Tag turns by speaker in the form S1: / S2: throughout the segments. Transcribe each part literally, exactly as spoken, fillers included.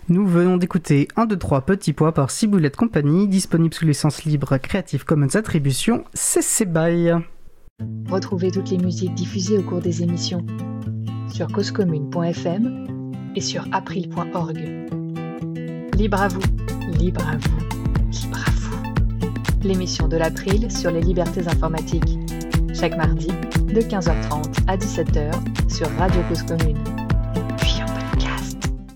S1: Nous venons d'écouter un, deux, trois Petits Pois par Ciboulette Compagnie, disponible sous licence libre Creative Commons Attribution C C B Y.
S2: Retrouvez toutes les musiques diffusées au cours des émissions sur cause commune point f m et sur april point org. Libre à vous, libre à vous, libre à vous. L'émission de l'April sur les libertés informatiques. Chaque mardi, de quinze heures trente à dix-sept heures sur Radio Cause Commune. Puis en podcast.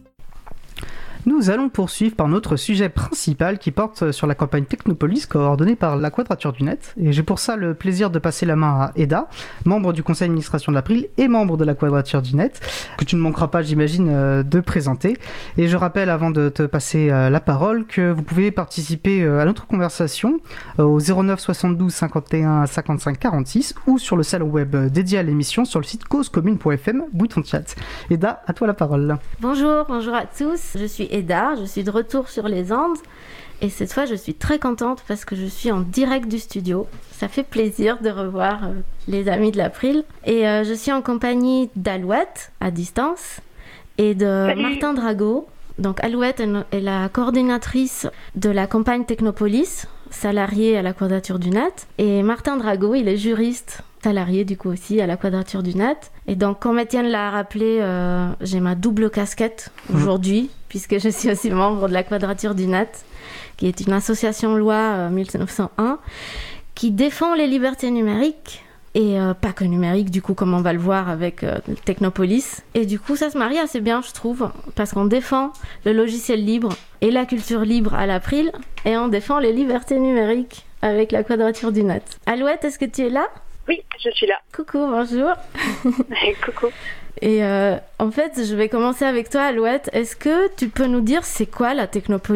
S1: Nous allons poursuivre par notre sujet principal qui porte sur la campagne Technopolis coordonnée par la Quadrature du Net. Et j'ai pour ça le plaisir de passer la main à Eda, membre du conseil d'administration de l'April et membre de la Quadrature du Net, que tu ne manqueras pas, j'imagine, de présenter. Et je rappelle, avant de te passer la parole, que vous pouvez participer à notre conversation au zéro neuf soixante-douze cinquante et un cinquante-cinq quarante-six ou sur le salon web dédié à l'émission sur le site cause commune point f m, bouton chat. Eda, à toi la parole.
S3: Bonjour, bonjour à tous, je suis Eda, je suis de retour sur les Andes et cette fois je suis très contente parce que je suis en direct du studio. Ça fait plaisir de revoir euh, les amis de l'April et euh, je suis en compagnie d'Alouette à distance et de Salut. Martin Drago. Donc Alouette est la coordinatrice de la campagne Technopolis, salariée à la Quadrature du Net, et Martin Drago, il est juriste, salarié du coup aussi à la Quadrature du Net. Et donc comme Étienne l'a rappelé, euh, j'ai ma double casquette aujourd'hui, mmh. puisque je suis aussi membre de la Quadrature du Net, qui est une association loi euh, mille neuf cent un, qui défend les libertés numériques, et euh, pas que numérique, du coup, comme on va le voir avec euh, Technopolis. Et du coup, ça se marie assez bien, je trouve, parce qu'on défend le logiciel libre et la culture libre à l'April, et on défend les libertés numériques avec la Quadrature du Net. Alouette, est-ce que tu es là ?
S4: Oui, je suis là.
S3: Coucou, bonjour.
S4: Coucou.
S3: Et euh, en fait, je vais commencer avec toi, Alouette. Est-ce que tu peux nous dire c'est quoi la Technopolis ?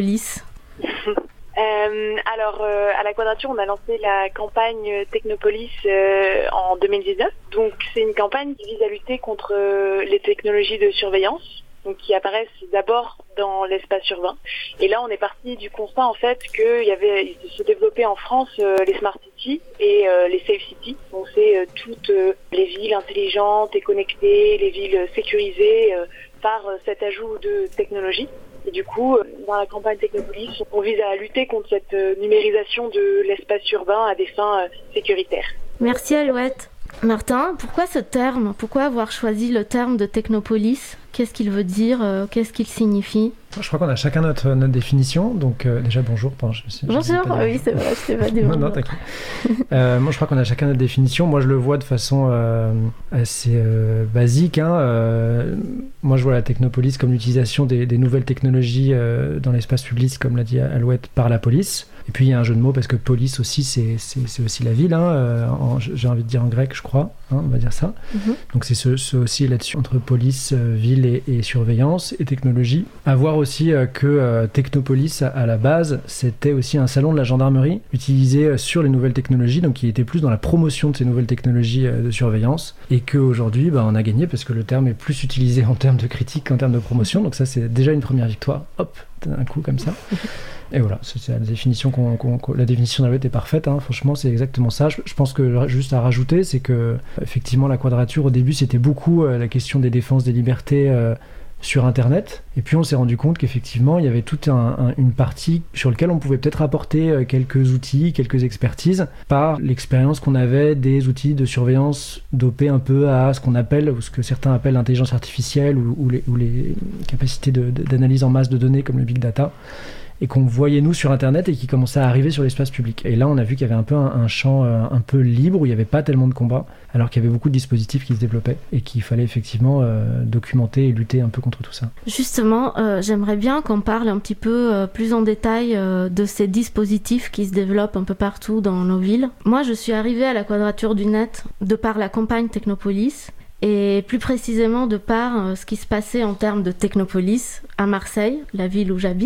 S4: Euh, alors, euh, à la Quadrature, on a lancé la campagne Technopolis euh, en deux mille dix-neuf. Donc, c'est une campagne qui vise à lutter contre euh, les technologies de surveillance, donc qui apparaissent d'abord dans l'espace urbain. Et là, on est parti du constat, en fait, qu'il y avait, il se développait en France euh, les smart cities et euh, les safe cities. Donc, c'est euh, toutes euh, les villes intelligentes et connectées, les villes sécurisées euh, par euh, cet ajout de technologie. Et du coup, dans la campagne Technopolis, on vise à lutter contre cette numérisation de l'espace urbain à des fins sécuritaires.
S3: Merci Alouette. Martin, pourquoi ce terme ? Pourquoi avoir choisi le terme de Technopolis ? Qu'est-ce qu'il veut dire ? Qu'est-ce qu'il signifie ?
S5: Je crois qu'on a chacun notre, notre définition, donc euh, déjà bonjour. Pardon, je me suis,
S3: bonjour,
S5: je
S3: oui c'est vrai, je t'ai pas dit
S5: bonjour. Non, non, t'inquiète. euh, moi je crois qu'on a chacun notre définition. Moi je le vois de façon euh, assez euh, basique. Hein. Euh, moi je vois la Technopolis comme l'utilisation des, des nouvelles technologies euh, dans l'espace public, comme l'a dit Alouette, par la police. Et puis il y a un jeu de mots parce que police aussi c'est, c'est, c'est aussi la ville, hein, euh, en, j'ai envie de dire en grec je crois, hein, on va dire ça. Mm-hmm. Donc c'est ce, ce aussi là-dessus entre police, euh, ville et, et surveillance et technologie. À voir aussi euh, que euh, Technopolis à, à la base c'était aussi un salon de la gendarmerie utilisé euh, sur les nouvelles technologies, donc qui était plus dans la promotion de ces nouvelles technologies euh, de surveillance, et qu'aujourd'hui bah, on a gagné parce que le terme est plus utilisé en termes de critique qu'en termes de promotion, donc ça c'est déjà une première victoire, hop, d'un coup comme ça. Et voilà, c'est la définition qu'on, qu'on, qu'on, la définition d'Alouette est parfaite, hein. Franchement c'est exactement ça. Je, je pense que juste à rajouter, c'est que effectivement la Quadrature au début c'était beaucoup euh, la question des défenses des libertés euh, sur internet, et puis on s'est rendu compte qu'effectivement il y avait toute un, un, une partie sur laquelle on pouvait peut-être apporter euh, quelques outils, quelques expertises par l'expérience qu'on avait des outils de surveillance dopés un peu à ce qu'on appelle, ou ce que certains appellent l'intelligence artificielle, ou, ou, les, ou les capacités de, de, d'analyse en masse de données comme le big data, et qu'on voyait nous sur internet et qui commençait à arriver sur l'espace public. Et là on a vu qu'il y avait un peu un, un champ euh, un peu libre où il n'y avait pas tellement de combats, alors qu'il y avait beaucoup de dispositifs qui se développaient et qu'il fallait effectivement euh, documenter et lutter un peu contre tout ça.
S3: Justement, euh, j'aimerais bien qu'on parle un petit peu euh, plus en détail euh, de ces dispositifs qui se développent un peu partout dans nos villes. Moi je suis arrivée à la Quadrature du Net de par la campagne Technopolis, et plus précisément de par euh, ce qui se passait en termes de Technopolis à Marseille, la ville où j'habite.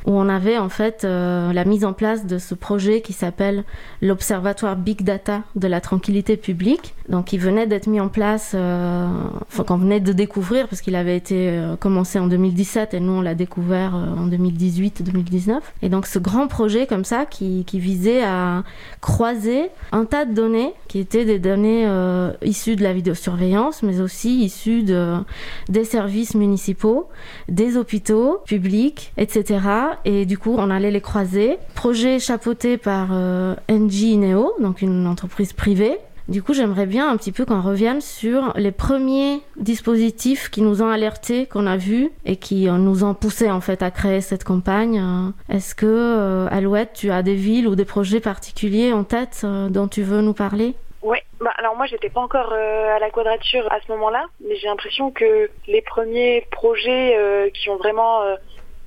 S3: où on avait en fait euh, la mise en place de ce projet qui s'appelle l'Observatoire Big Data de la tranquillité publique. Donc il venait d'être mis en place, euh, enfin qu'on venait de découvrir parce qu'il avait été euh, commencé en deux mille dix-sept et nous on l'a découvert euh, en deux mille dix-huit deux mille dix-neuf. Et donc ce grand projet comme ça qui, qui visait à croiser un tas de données qui étaient des données euh, issues de la vidéosurveillance mais aussi issues de, des services municipaux, des hôpitaux publics, et cetera. Et du coup on allait les croiser. Projet chapeauté par euh, N G Neo, donc une entreprise privée. Du coup, j'aimerais bien un petit peu qu'on revienne sur les premiers dispositifs qui nous ont alertés, qu'on a vus et qui nous ont poussé en fait à créer cette campagne. Est-ce que, euh, Alouette, tu as des villes ou des projets particuliers en tête euh, dont tu veux nous parler ?
S4: Oui, bah alors moi j'étais pas encore euh, à la Quadrature à ce moment-là, mais j'ai l'impression que les premiers projets euh, qui ont vraiment euh,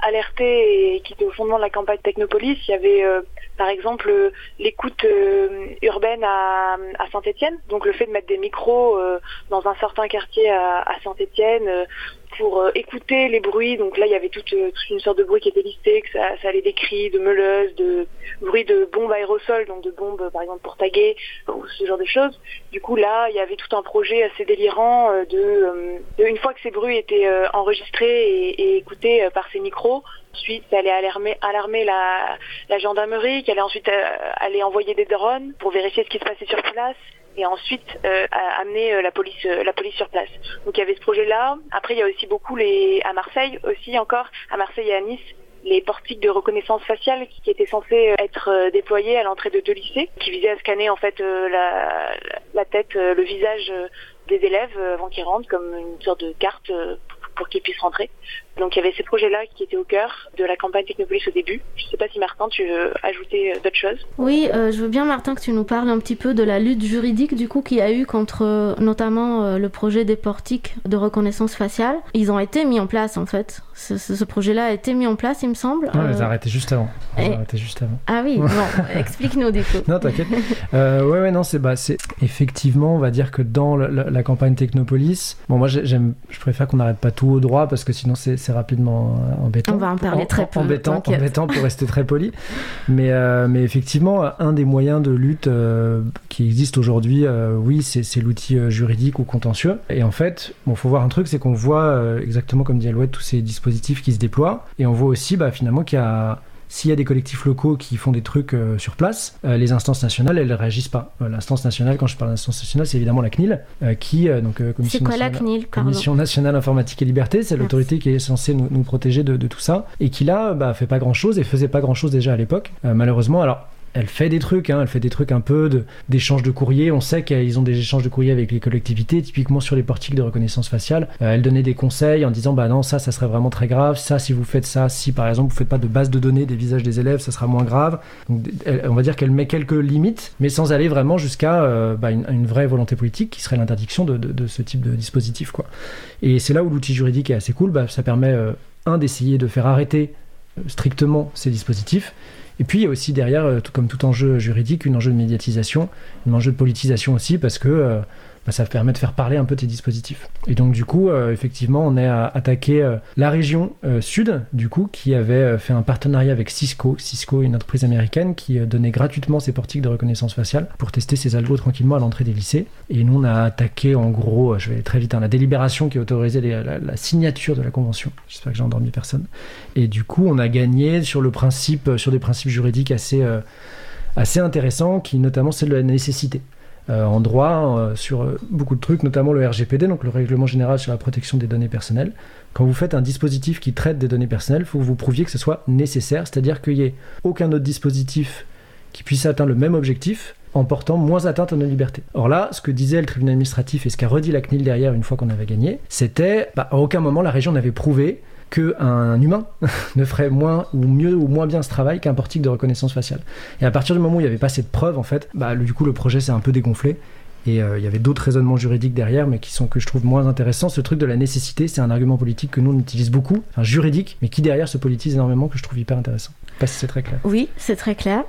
S4: alerté et qui étaient au fondement de la campagne Technopolis, il y avait euh, par exemple euh, l'écoute euh, urbaine à, à Saint-Étienne, donc le fait de mettre des micros euh, dans un certain quartier à, à Saint-Étienne euh, pour euh, écouter les bruits. Donc là il y avait toute, euh, toute une sorte de bruit qui était listé, que ça, ça allait des cris, de meuleuses, de bruits de bombes aérosols, donc de bombes par exemple pour taguer ou ce genre de choses. Du coup là il y avait tout un projet assez délirant euh, de, euh, de une fois que ces bruits étaient euh, enregistrés et, et écoutés euh, par ces micros, ensuite ça allait alarmer, alarmer la, la gendarmerie qui allait ensuite euh, aller envoyer des drones pour vérifier ce qui se passait sur place et ensuite euh, amener euh, la police euh, la police sur place. Donc il y avait ce projet là. Après il y a aussi beaucoup les à Marseille aussi encore, à Marseille et à Nice, les portiques de reconnaissance faciale qui, qui étaient censés être euh, déployés à l'entrée de deux lycées, qui visaient à scanner en fait euh, la, la tête, euh, le visage euh, des élèves euh, avant qu'ils rentrent, comme une sorte de carte euh, pour qu'ils puissent rentrer. Donc il y avait ces projets-là qui étaient au cœur de la campagne Technopolis au début. Je ne sais pas si Martin, tu veux ajouter d'autres choses ?
S3: Oui, euh, je veux bien Martin que tu nous parles un petit peu de la lutte juridique du coup qu'il y a eu contre euh, notamment euh, le projet des portiques de reconnaissance faciale. Ils ont été mis en place en fait. Ce, ce, ce projet-là a été mis en place, il me semble.
S5: Ouais,
S3: euh...
S5: ils ont arrêté juste avant. Ils
S3: Et...
S5: ont arrêté juste avant.
S3: Ah oui, bon, explique-nous du coup.
S5: Non, t'inquiète. Euh, ouais, ouais, non, c'est, bah, c'est effectivement, on va dire que dans la, la, la campagne Technopolis, bon, moi, j'aime, je préfère qu'on n'arrête pas tout au droit parce que sinon, c'est, c'est rapidement embêtant.
S3: On va en parler
S5: en,
S3: très peu.
S5: Embêtant,
S3: t'inquiète.
S5: embêtant pour rester très poli. Mais, euh, mais effectivement, un des moyens de lutte euh, qui existe aujourd'hui, euh, oui, c'est, c'est l'outil euh, juridique ou contentieux. Et en fait, bon, faut voir un truc, c'est qu'on voit euh, exactement comme dit Alouette tous ces dispositifs qui se déploient. Et on voit aussi, bah, finalement, qu'il y a s'il y a des collectifs locaux qui font des trucs euh, sur place, euh, les instances nationales, elles ne réagissent pas. Euh, l'instance nationale, quand je parle d'instance nationale, c'est évidemment la C N I L, euh, qui, euh, donc, euh, Commission,
S3: c'est quoi
S5: nationale,
S3: la C N I L, pardon.
S5: Commission nationale informatique et liberté, c'est l'autorité qui est censée nous, nous protéger de, de tout ça, et qui là, bah, fait pas grand-chose, et faisait pas grand-chose déjà à l'époque, euh, malheureusement. Alors, elle fait des trucs, hein, elle fait des trucs un peu de, d'échanges de courrier. On sait qu'ils ont des échanges de courrier avec les collectivités, typiquement sur les portiques de reconnaissance faciale. Euh, elle donnait des conseils en disant bah non, ça, ça serait vraiment très grave. Ça, si vous faites ça, si par exemple vous faites pas de base de données des visages des élèves, ça sera moins grave. Donc, elle, on va dire qu'elle met quelques limites, mais sans aller vraiment jusqu'à euh, bah, une, une vraie volonté politique qui serait l'interdiction de, de, de ce type de dispositif, quoi. Et c'est là où l'outil juridique est assez cool. Bah, ça permet euh, un d'essayer de faire arrêter euh, strictement ces dispositifs. Et puis il y a aussi derrière, tout comme tout enjeu juridique, un enjeu de médiatisation, un enjeu de politisation aussi, parce que euh, bah, ça permet de faire parler un peu tes dispositifs. Et donc du coup, euh, effectivement, on a attaqué euh, la région euh, sud, du coup, qui avait euh, fait un partenariat avec Cisco. Cisco est une entreprise américaine qui euh, donnait gratuitement ses portiques de reconnaissance faciale pour tester ses algos tranquillement à l'entrée des lycées. Et nous, on a attaqué, en gros, euh, je vais aller très vite, hein, la délibération qui autorisait les, la, la signature de la convention. J'espère que j'ai endormi personne. Et du coup, on a gagné sur le principe, sur des principes juridiques assez, euh, assez intéressants, qui notamment c'est de la nécessité. Euh, en droit, euh, sur euh, beaucoup de trucs, notamment le R G P D, donc le Règlement Général sur la protection des données personnelles. Quand vous faites un dispositif qui traite des données personnelles, il faut que vous prouviez que ce soit nécessaire, c'est-à-dire qu'il n'y ait aucun autre dispositif qui puisse atteindre le même objectif en portant moins atteinte à nos libertés. Or là, ce que disait le tribunal administratif et ce qu'a redit la C N I L derrière une fois qu'on avait gagné, c'était bah, à aucun moment la région n'avait prouvé qu'un humain ne ferait moins ou mieux ou moins bien ce travail qu'un portique de reconnaissance faciale. Et à partir du moment où il n'y avait pas cette preuve, en fait, bah, du coup, le projet s'est un peu dégonflé. Et euh, il y avait d'autres raisonnements juridiques derrière, mais qui sont, que je trouve moins intéressants. Ce truc de la nécessité, c'est un argument politique que nous, on utilise beaucoup, enfin juridique, mais qui derrière se politise énormément, que je trouve hyper intéressant. Je sais pas si c'est très clair.
S3: Oui, c'est très clair.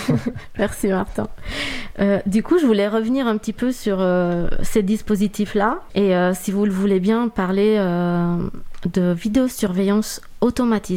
S3: Merci Martin. Euh, du coup, je voulais revenir un petit peu sur euh, ces dispositifs-là, et euh, si vous le voulez bien, parler euh, de vidéosurveillance automatisée.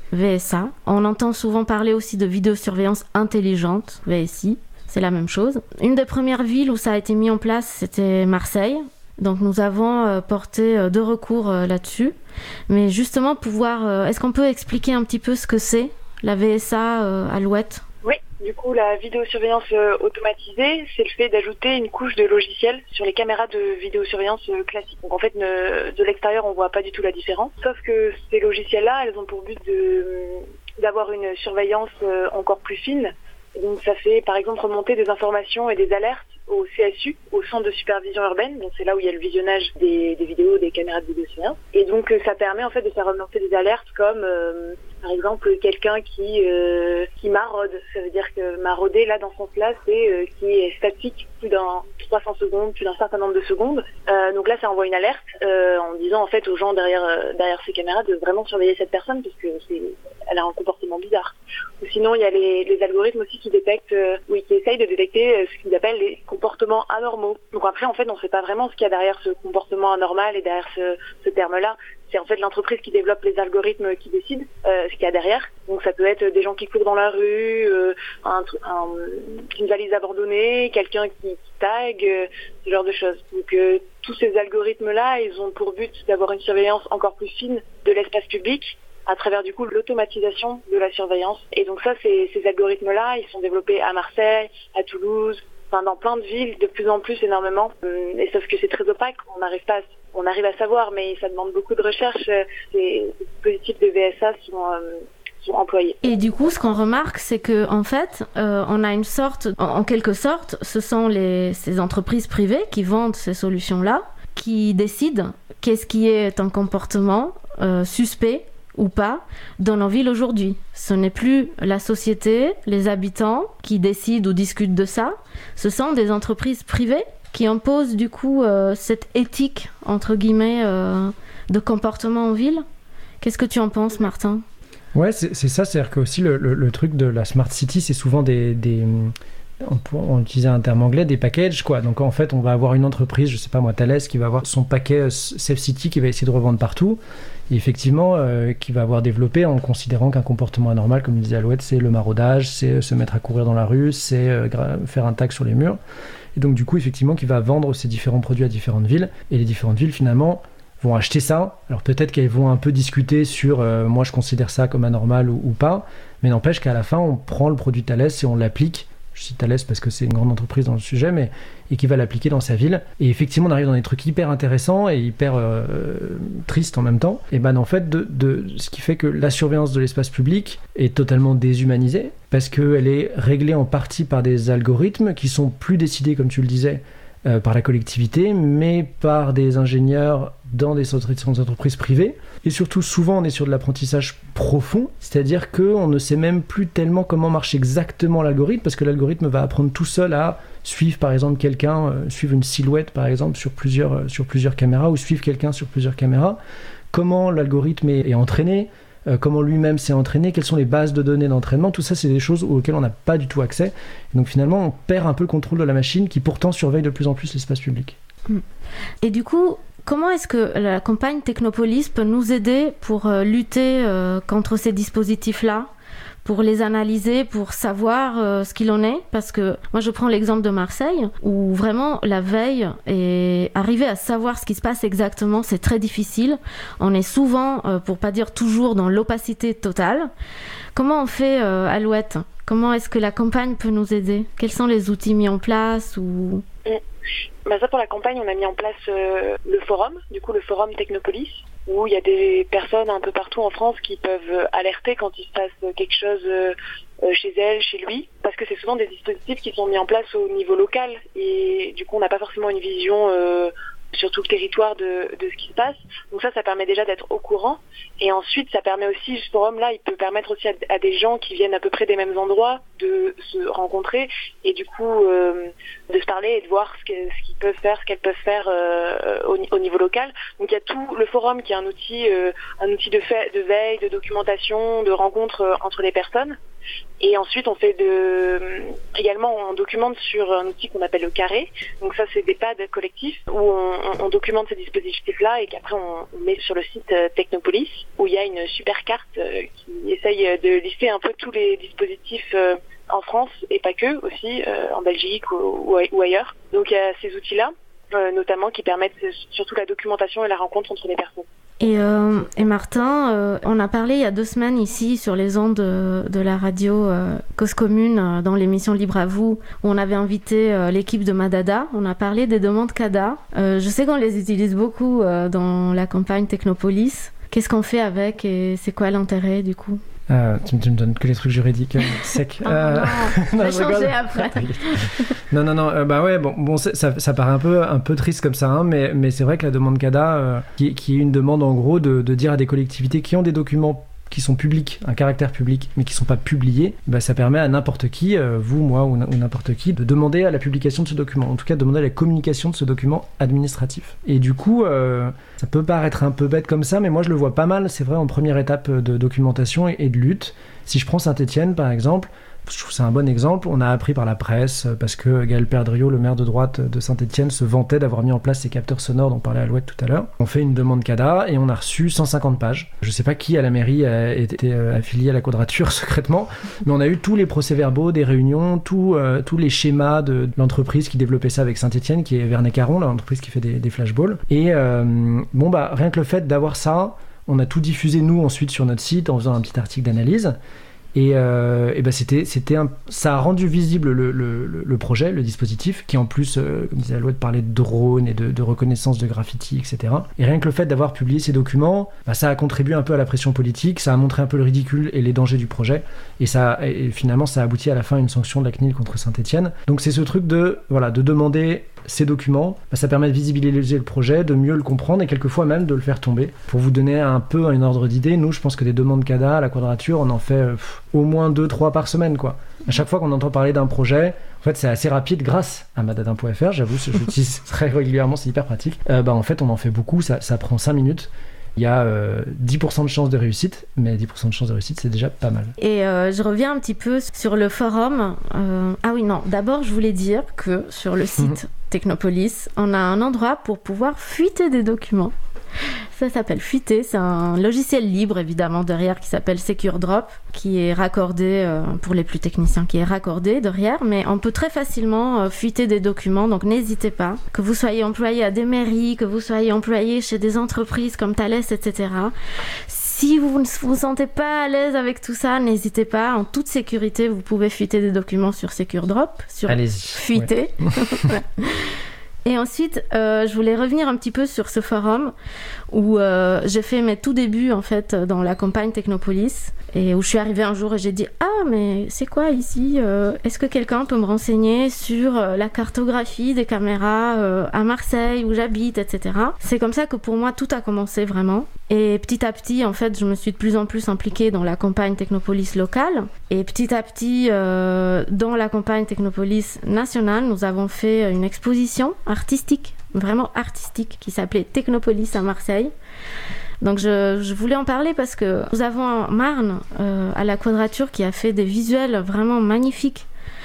S3: V S A. On entend souvent parler aussi de vidéosurveillance intelligente, V S I. C'est la même chose. Une des premières villes où ça a été mis en place, c'était Marseille. Donc nous avons euh, porté euh, deux recours euh, là-dessus. Mais justement, pouvoir, euh, est-ce qu'on peut expliquer un petit peu ce que c'est, la V S A euh, Alouette ?
S4: Oui, du coup, la vidéosurveillance euh, automatisée, c'est le fait d'ajouter une couche de logiciel sur les caméras de vidéosurveillance euh, classiques. Donc en fait, ne, de l'extérieur, on voit pas du tout la différence. Sauf que ces logiciels-là, elles ont pour but de, d'avoir une surveillance euh, encore plus fine. Et donc ça fait par exemple remonter des informations et des alertes au C S U, au centre de supervision urbaine, donc c'est là où il y a le visionnage des, des vidéos, des caméras de vidéosurveillance. Et donc ça permet en fait de faire remonter des alertes comme euh, par exemple quelqu'un qui euh, qui maraude. Ça veut dire que marauder là dans ce sens-là, c'est euh, qui est statique plus d'un trois cents secondes, plus d'un certain nombre de secondes. Euh, donc là ça envoie une alerte euh, en disant en fait aux gens derrière euh, derrière ces caméras de vraiment surveiller cette personne parce que c'est elle a un comportement bizarre. Ou sinon il y a les, les algorithmes aussi qui détectent, euh, oui, qui essayent de détecter euh, ce qu'ils appellent les comportements anormaux. Donc après en fait on ne sait pas vraiment ce qu'il y a derrière ce comportement anormal et derrière ce, ce terme-là. C'est en fait l'entreprise qui développe les algorithmes qui décide euh, ce qu'il y a derrière. Donc ça peut être des gens qui courent dans la rue, euh, un, un, une valise abandonnée, quelqu'un qui, qui tag, euh, ce genre de choses. Donc euh, tous ces algorithmes-là, ils ont pour but d'avoir une surveillance encore plus fine de l'espace public à travers du coup l'automatisation de la surveillance. Et donc ça, c'est, ces algorithmes-là, ils sont développés à Marseille, à Toulouse, enfin dans plein de villes, de plus en plus énormément. Et sauf que c'est très opaque, on n'arrive pas, on arrive à savoir, mais ça demande beaucoup de recherche. Ces dispositifs de V S A sont euh, sont employés.
S3: Et du coup, ce qu'on remarque, c'est que en fait, euh, on a une sorte, en, en quelque sorte, ce sont les ces entreprises privées qui vendent ces solutions-là, qui décident qu'est-ce qui est un comportement euh, suspect ou pas dans nos villes aujourd'hui. Ce n'est plus la société, les habitants qui décident ou discutent de ça. Ce sont des entreprises privées qui imposent du coup euh, cette éthique, entre guillemets, euh, de comportement en ville. Qu'est-ce que tu en penses, Martin ?
S5: Ouais, c'est, c'est ça. C'est-à-dire que aussi le, le, le truc de la Smart City, c'est souvent des... des... On, on utilisait un terme anglais, des packages, quoi. Donc en fait, on va avoir une entreprise, je sais pas moi, Thales, qui va avoir son paquet Safe City qui va essayer de revendre partout. Et effectivement, euh, qui va avoir développé en considérant qu'un comportement anormal, comme disait Alouette, c'est le maraudage, c'est se mettre à courir dans la rue, c'est euh, gra- faire un tag sur les murs. Et donc du coup, effectivement, qui va vendre ces différents produits à différentes villes. Et les différentes villes, finalement, vont acheter ça. Alors peut-être qu'elles vont un peu discuter sur euh, moi je considère ça comme anormal ou, ou pas, mais n'empêche qu'à la fin, on prend le produit Thales et on l'applique. Je cite Thales parce que c'est une grande entreprise dans le sujet, mais et qui va l'appliquer dans sa ville. Et effectivement, on arrive dans des trucs hyper intéressants et hyper euh, tristes en même temps. Et ben en fait, de, de, ce qui fait que la surveillance de l'espace public est totalement déshumanisée parce qu'elle est réglée en partie par des algorithmes qui sont plus décidés, comme tu le disais, euh, par la collectivité, mais par des ingénieurs dans des entreprises privées. Et surtout, souvent, on est sur de l'apprentissage profond, c'est-à-dire qu'on ne sait même plus tellement comment marche exactement l'algorithme, parce que l'algorithme va apprendre tout seul à suivre, par exemple, quelqu'un, euh, suivre une silhouette, par exemple, sur plusieurs, euh, sur plusieurs caméras, ou suivre quelqu'un sur plusieurs caméras. Comment l'algorithme est, est entraîné, euh, comment lui-même s'est entraîné, quelles sont les bases de données d'entraînement, tout ça, c'est des choses auxquelles on n'a pas du tout accès. Et donc, finalement, on perd un peu le contrôle de la machine qui, pourtant, surveille de plus en plus l'espace public.
S3: Et du coup, comment est-ce que la campagne Technopolis peut nous aider pour euh, lutter euh, contre ces dispositifs-là, pour les analyser, pour savoir euh, ce qu'il en est? Parce que moi, je prends l'exemple de Marseille, où vraiment la veille et arriver à savoir ce qui se passe exactement, c'est très difficile. On est souvent, euh, pour pas dire toujours, dans l'opacité totale. Comment on fait, euh, Alouette? Comment est-ce que la campagne peut nous aider? Quels sont les outils mis en place ou...
S4: Bah ça, pour la campagne, on a mis en place euh, le forum, du coup le forum Technopolis, où il y a des personnes un peu partout en France qui peuvent alerter quand il se passe quelque chose euh, chez elles, chez lui, parce que c'est souvent des dispositifs qui sont mis en place au niveau local, et du coup on n'a pas forcément une vision euh, sur tout le territoire de, de ce qui se passe. Donc ça, ça permet déjà d'être au courant. Et ensuite, ça permet aussi, ce forum-là, il peut permettre aussi à, à des gens qui viennent à peu près des mêmes endroits de se rencontrer et du coup euh, de se parler et de voir ce, que, ce qu'ils peuvent faire, ce qu'elles peuvent faire euh, au, au niveau local. Donc il y a tout le forum qui est un outil, euh, un outil de, fait, de veille, de documentation, de rencontre euh, entre les personnes. Et ensuite, on fait de, également, on documente sur un outil qu'on appelle le carré. Donc ça, c'est des pads collectifs où on, on, on documente ces dispositifs-là et qu'après on, on met sur le site Technopolis. où il y a une super carte euh, qui essaye de lister un peu tous les dispositifs euh, en France et pas que, aussi euh, en Belgique ou, ou ailleurs. Donc il y a ces outils-là, euh, notamment qui permettent surtout la documentation et la rencontre entre les personnes.
S3: Et, euh, et Martin, euh, on a parlé il y a deux semaines ici sur les ondes de, de la radio euh, Cause Commune euh, dans l'émission Libre à vous, où on avait invité euh, l'équipe de Madada. On a parlé des demandes C A D A. Euh, je sais qu'on les utilise beaucoup euh, dans la campagne Technopolis. Qu'est-ce qu'on fait avec et c'est quoi l'intérêt du coup ?
S5: Euh, tu, tu me donnes que les trucs juridiques euh, secs.
S3: Oh,
S5: euh...
S3: non, je vais changer après.
S5: non, non, non. Euh, bah ouais, bon, bon ça, ça paraît un peu, un peu triste comme ça, hein, mais, mais c'est vrai que la demande C A D A, euh, qui, qui est une demande en gros de, de dire à des collectivités qui ont des documents qui sont publics, un caractère public, mais qui ne sont pas publiés, bah ça permet à n'importe qui, euh, vous, moi ou, ou n'importe qui, de demander à la publication de ce document, en tout cas de demander à la communication de ce document administratif. Et du coup, euh, ça peut paraître un peu bête comme ça, mais moi je le vois pas mal, c'est vrai, en première étape de documentation et, et de lutte. Si je prends Saint-Étienne par exemple, je trouve que c'est un bon exemple. On a appris par la presse, parce que Gaël Perdriau, le maire de droite de Saint-Étienne, se vantait d'avoir mis en place ces capteurs sonores dont parlait Alouette tout à l'heure. On fait une demande C A D A et on a reçu cent cinquante pages. Je sais pas qui à la mairie a été affilié à la Quadrature secrètement, mais on a eu tous les procès-verbaux des réunions, tout, euh, tous les schémas de, de l'entreprise qui développait ça avec Saint-Étienne, qui est Vernet Caron, l'entreprise qui fait des, des flashballs. Et euh, bon, bah, rien que le fait d'avoir ça, on a tout diffusé nous ensuite sur notre site en faisant un petit article d'analyse. Et, euh, et ben c'était, c'était un, ça a rendu visible le, le, le projet, le dispositif, qui en plus, euh, comme disait Alouette, parlait de drones et de, de reconnaissance de graffiti, et cetera. Et rien que le fait d'avoir publié ces documents, bah, ça a contribué un peu à la pression politique, ça a montré un peu le ridicule et les dangers du projet, et, ça, et finalement ça a abouti à la fin à une sanction de la C N I L contre Saint-Étienne. Donc c'est ce truc de, voilà, de demander ces documents, bah, ça permet de visibiliser le projet, de mieux le comprendre et quelquefois même de le faire tomber. Pour vous donner un peu un ordre d'idée, nous je pense que des demandes C A D A à la Quadrature, on en fait pff, au moins deux trois par semaine, quoi. À chaque fois qu'on entend parler d'un projet, en fait c'est assez rapide grâce à madadin point f r, j'avoue, je l'utilise très régulièrement, c'est hyper pratique. Euh, bah, en fait on en fait beaucoup, ça, ça prend cinq minutes. Il y a euh, dix pour cent de chances de réussite, mais dix pour cent de chances de réussite, c'est déjà pas mal.
S3: Et euh, je reviens un petit peu sur le forum. Euh... Ah oui, non, d'abord, je voulais dire que sur le site Technopolis, on a un endroit pour pouvoir fuiter des documents. Ça s'appelle Fuiter, c'est un logiciel libre évidemment derrière qui s'appelle SecureDrop, qui est raccordé, euh, pour les plus techniciens, qui est raccordé derrière, mais on peut très facilement euh, fuiter des documents, donc n'hésitez pas. Que vous soyez employé à des mairies, que vous soyez employé chez des entreprises comme Thales, et cetera. Si vous ne vous sentez pas à l'aise avec tout ça, n'hésitez pas, en toute sécurité, vous pouvez fuiter des documents sur SecureDrop, sur
S5: Allez-y.
S3: Fuiter. Ouais. Et ensuite, euh, je voulais revenir un petit peu sur ce forum où euh, j'ai fait mes tout débuts en fait dans la campagne Technopolis et où je suis arrivée un jour et j'ai dit « Ah, mais c'est quoi ici euh, Est-ce que quelqu'un peut me renseigner sur euh, la cartographie des caméras euh, à Marseille où j'habite, et cetera » C'est comme ça que pour moi tout a commencé vraiment. Et petit à petit, en fait, je me suis de plus en plus impliquée dans la campagne Technopolis locale. Et petit à petit, euh, dans la campagne Technopolis nationale, nous avons fait une exposition artistique, vraiment artistique, qui s'appelait Technopolis à Marseille. Donc je, je voulais en parler parce que nous avons Marne euh, à la Quadrature qui a fait des visuels vraiment magnifiques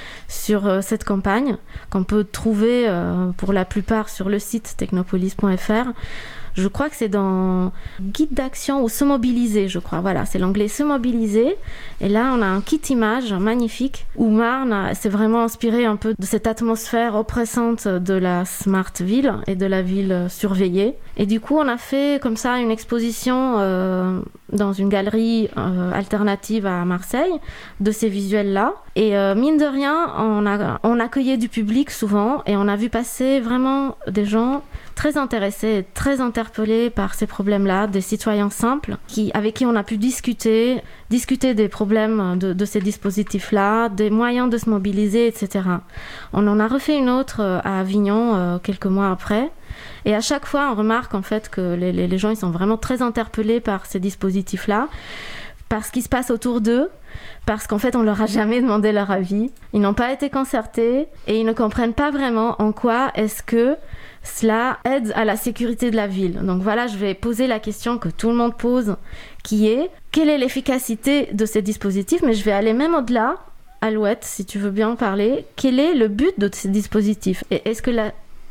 S3: sur euh, cette campagne, qu'on peut trouver euh, pour la plupart sur le site technopolis point f r. Je crois que c'est dans guide d'action ou se mobiliser, je crois. Voilà, c'est l'onglet se mobiliser. Et là, on a un kit image magnifique où Marne s'est vraiment inspiré un peu de cette atmosphère oppressante de la smart ville et de la ville surveillée. Et du coup, on a fait comme ça une exposition euh, dans une galerie euh, alternative à Marseille de ces visuels-là. Et euh, mine de rien, on, a, on accueillait du public souvent et on a vu passer vraiment des gens très intéressés, très interpellés par ces problèmes-là, des citoyens simples qui, avec qui on a pu discuter, discuter des problèmes de, de ces dispositifs-là, des moyens de se mobiliser, et cetera. On en a refait une autre à Avignon euh, quelques mois après. Et à chaque fois, on remarque en fait que les, les, les gens ils sont vraiment très interpellés par ces dispositifs-là, par ce qui se passe autour d'eux, parce qu'en fait, on leur a jamais demandé leur avis. Ils n'ont pas été concertés et ils ne comprennent pas vraiment en quoi est-ce que cela aide à la sécurité de la ville. Donc voilà, je vais poser la question que tout le monde pose, qui est quelle est l'efficacité de ces dispositifs, mais je vais aller même au-delà. Alouette, si tu veux bien parler, quel est le but de ces dispositifs ? Et est-ce que la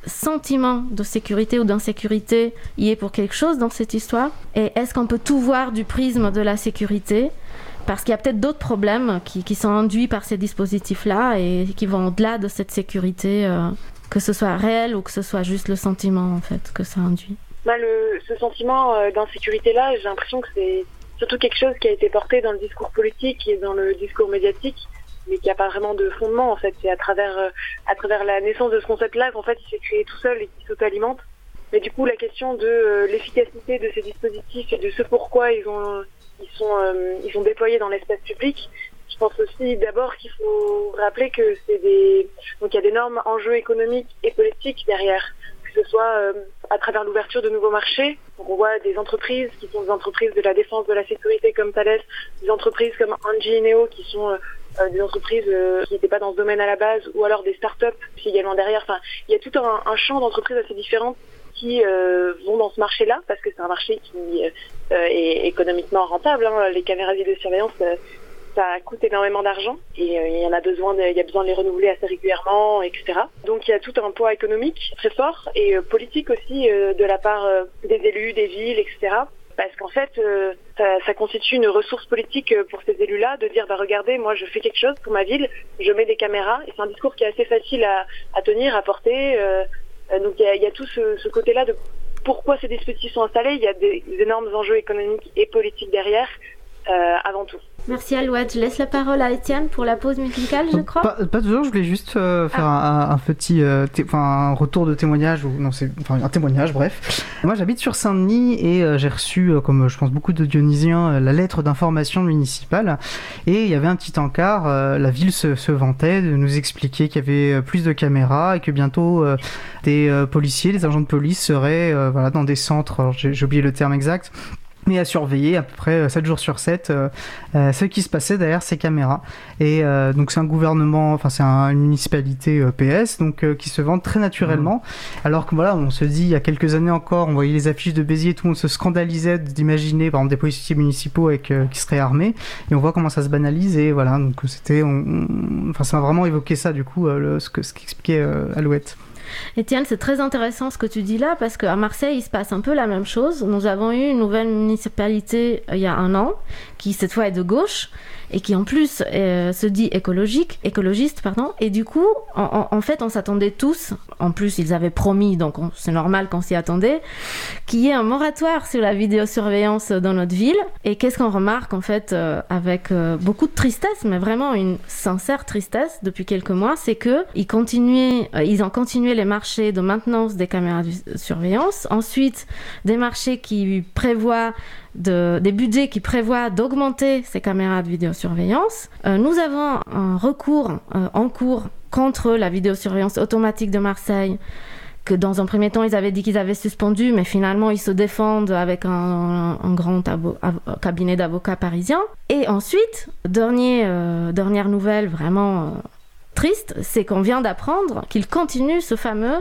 S3: sentiment de sécurité ou d'insécurité y est pour quelque chose dans cette histoire? Et est-ce qu'on peut tout voir du prisme de la sécurité? Parce qu'il y a peut-être d'autres problèmes qui, qui sont induits par ces dispositifs-là et qui vont au-delà de cette sécurité, euh, que ce soit réel ou que ce soit juste le sentiment en fait que ça induit.
S4: Bah, le, ce sentiment euh, d'insécurité-là, j'ai l'impression que c'est surtout quelque chose qui a été porté dans le discours politique et dans le discours médiatique, mais qui n'a pas vraiment de fondement en fait. C'est à travers euh, à travers la naissance de ce concept-là qu'en fait il s'est créé tout seul et qui s'auto-alimente. Mais du coup, la question de euh, l'efficacité de ces dispositifs et de ce pourquoi ils ont ils sont euh, ils sont déployés dans l'espace public, je pense aussi d'abord qu'il faut rappeler que c'est des donc il y a d'énormes enjeux économiques et politiques derrière, que ce soit euh, à travers l'ouverture de nouveaux marchés. Donc on voit des entreprises qui sont des entreprises de la défense de la sécurité comme Thales, des entreprises comme Engie et Neo qui sont euh, des entreprises euh, qui n'étaient pas dans ce domaine à la base, ou alors des startups qui également derrière. Enfin, il y a tout un, un champ d'entreprises assez différentes qui euh, vont dans ce marché-là, parce que c'est un marché qui euh, est économiquement rentable. Hein. Les caméras de vidéosurveillance, euh, ça coûte énormément d'argent et euh, il y en a besoin, de, il y a besoin de les renouveler assez régulièrement, et cetera. Donc il y a tout un poids économique très fort et euh, politique aussi euh, de la part euh, des élus, des villes, et cetera. Parce qu'en fait, euh, ça, ça constitue une ressource politique pour ces élus-là de dire, bah regardez, moi je fais quelque chose pour ma ville, je mets des caméras, et c'est un discours qui est assez facile à, à tenir, à porter. Euh, donc il y a, il y a tout ce, ce côté-là de pourquoi ces dispositifs sont installés. Il y a des, des énormes enjeux économiques et politiques derrière, euh, avant tout.
S3: Merci Alouette. Je laisse la parole à Étienne pour la pause musicale, je crois.
S1: Pas, pas toujours, je voulais juste euh, faire ah. un, un petit euh, té- un retour de témoignage, ou non, c'est enfin, un témoignage, bref. Moi j'habite sur Saint-Denis et euh, j'ai reçu, euh, comme je pense beaucoup de Dionysiens, euh, la lettre d'information municipale. Et il y avait un petit encart, euh, la ville se, se vantait de nous expliquer qu'il y avait euh, plus de caméras et que bientôt euh, des euh, policiers, des agents de police seraient euh, voilà, dans des centres, alors j'ai, j'ai oublié le terme exact, mais à surveiller à peu près sept jours sur sept euh, euh, ce qui se passait derrière ces caméras. Et euh, donc c'est un gouvernement, enfin c'est un, une municipalité euh, P S, donc euh, qui se vend très naturellement. Mmh. Alors que voilà, on se dit, il y a quelques années encore, on voyait les affiches de Béziers, tout le monde se scandalisait d'imaginer par exemple des policiers municipaux avec, euh, qui seraient armés, et on voit comment ça se banalise, et voilà, donc c'était, on, on, enfin ça m'a vraiment évoqué ça du coup, euh, le, ce, que, ce qu'expliquait euh, Alouette.
S3: Étienne, c'est très intéressant ce que tu dis là, parce qu'à Marseille, il se passe un peu la même chose. Nous avons eu une nouvelle municipalité euh, il y a un an, qui cette fois est de gauche, et qui en plus euh, se dit écologique, écologiste, pardon. Et du coup, en, en, en fait, on s'attendait tous, en plus ils avaient promis, donc on, c'est normal qu'on s'y attendait, qu'il y ait un moratoire sur la vidéosurveillance dans notre ville. Et qu'est-ce qu'on remarque en fait, euh, avec euh, beaucoup de tristesse, mais vraiment une sincère tristesse depuis quelques mois, c'est que ils continuaient, euh, ils ont continué les marchés de maintenance des caméras de surveillance, ensuite des marchés qui prévoient De, des budgets qui prévoient d'augmenter ces caméras de vidéosurveillance. Euh, nous avons un recours euh, en cours contre la vidéosurveillance automatique de Marseille, que dans un premier temps ils avaient dit qu'ils avaient suspendu, mais finalement ils se défendent avec un, un, un grand abo, av, cabinet d'avocats parisiens. Et ensuite, dernier, euh, dernière nouvelle vraiment euh, triste, c'est qu'on vient d'apprendre qu'ils continuent ce fameux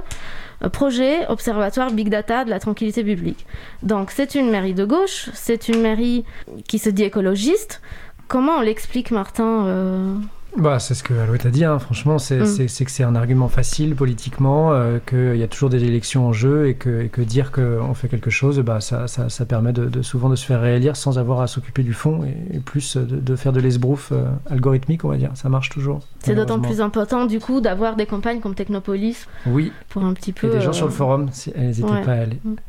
S3: projet Observatoire Big Data de la tranquillité publique. Donc c'est une mairie de gauche, c'est une mairie qui se dit écologiste. Comment on l'explique, Martin euh...
S5: Bah, c'est ce que Alouette a dit, hein. Franchement, c'est, mm. c'est, c'est que c'est un argument facile politiquement, euh, qu'il y a toujours des élections en jeu, et que, et que dire qu'on fait quelque chose, bah, ça, ça, ça permet de, de, souvent de se faire réélire sans avoir à s'occuper du fond, et, et plus de, de faire de l'esbrouf euh, algorithmique, on va dire. Ça marche toujours.
S3: C'est d'autant plus important, du coup, d'avoir des campagnes comme Technopolis.
S5: Oui.
S3: Pour un petit peu...
S5: Et des gens
S3: euh...
S5: sur le forum, si, n'hésitez ouais. pas à aller. Mm.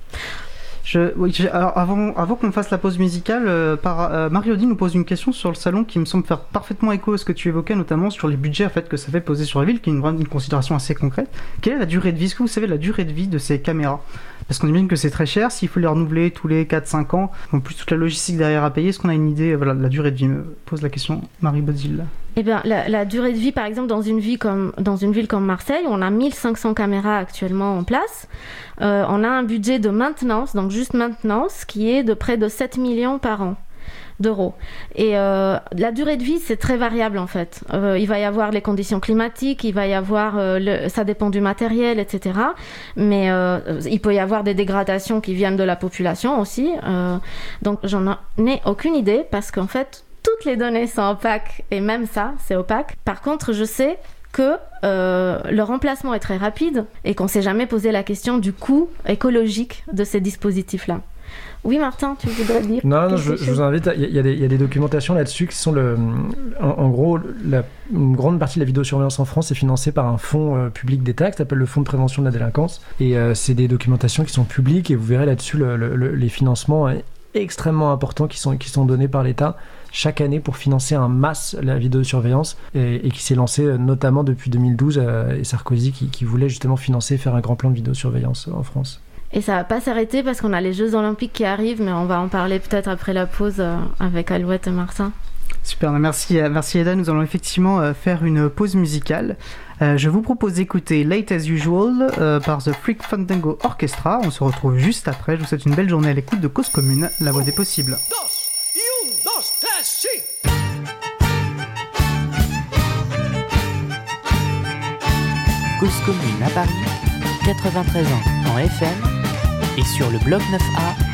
S1: Je, oui, je, alors avant, avant qu'on fasse la pause musicale, euh, par, euh, Marie-Odile nous pose une question sur le salon qui me semble faire parfaitement écho à ce que tu évoquais, notamment sur les budgets en fait, que ça fait poser sur la ville, qui est une, une considération assez concrète. Quelle est la durée de vie ? Est-ce que vous savez la durée de vie de ces caméras ? Parce qu'on imagine que c'est très cher, s'il faut les renouveler tous les quatre cinq ans, en plus toute la logistique derrière à payer, est-ce qu'on a une idée, voilà, de la durée de vie ? Me pose la question Marie-Odile.
S3: Eh bien, la, la durée de vie, par exemple, dans une, vie comme, dans une ville comme Marseille, on a mille cinq cents caméras actuellement en place. Euh, on a un budget de maintenance, donc juste maintenance, qui est de près de sept millions par an d'euros. Et euh, la durée de vie, c'est très variable en fait. Euh, il va y avoir les conditions climatiques, il va y avoir, euh, le, ça dépend du matériel, et cetera. Mais euh, il peut y avoir des dégradations qui viennent de la population aussi. Euh, donc j'en ai aucune idée parce qu'en fait, toutes les données sont opaques et même ça, c'est opaque. Par contre, je sais que euh, le remplacement est très rapide et qu'on ne s'est jamais posé la question du coût écologique de ces dispositifs-là. Oui, Martin, tu voudrais dire
S5: Non, non, je, je vous invite. Il y, y, y a des documentations là-dessus qui sont le. En, en gros, la, une grande partie de la vidéosurveillance en France est financée par un fonds euh, public d'État qui s'appelle le Fonds de prévention de la délinquance. Et euh, c'est des documentations qui sont publiques et vous verrez là-dessus le, le, le, les financements extrêmement importants qui sont, qui sont donnés par l'État chaque année pour financer en masse la vidéosurveillance et, et qui s'est lancé notamment depuis deux mille douze euh, et Sarkozy qui, qui voulait justement financer et faire un grand plan de vidéosurveillance en France.
S3: Et ça va pas s'arrêter parce qu'on a les Jeux Olympiques qui arrivent, mais on va en parler peut-être après la pause euh, avec Alouette et Martin.
S1: Super, merci, merci Eda. Nous allons effectivement euh, faire une pause musicale. Euh, je vous propose d'écouter Late as Usual euh, par The Freak Fandango Orchestra. On se retrouve juste après. Je vous souhaite une belle journée à l'écoute de Cause Commune, la voix des possibles.
S6: Cause Commune à Paris, quatre-vingt-treize ans en F M et sur le bloc neuf A